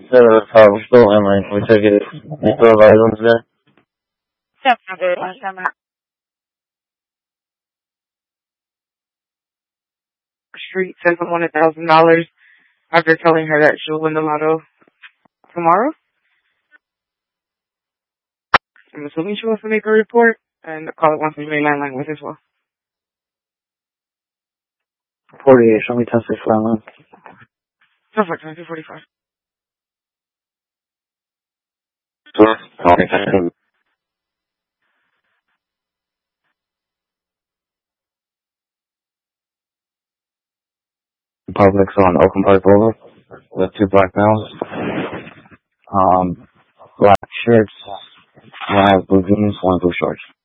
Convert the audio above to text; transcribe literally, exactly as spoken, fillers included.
The power still and like we took it we still have items there. That's not very much time. Street sent someone a thousand dollars after telling her that she'll win the lotto tomorrow. I'm assuming she wants to make a report, and the caller wants to be landline with as well. forty-eight, show me ten six landline. Perfect, two forty-five. Sure. Okay. Publix on Oakland Park Boulevard with two black males. Um, black shirts, one has blue jeans, one blue shorts.